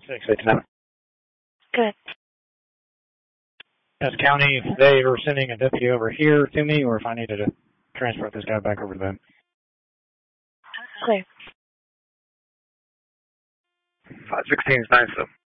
687. Good. As county, if they are sending a deputy over here to me, or if I needed to transport this guy back over to them. Clear. 516 is nice, though.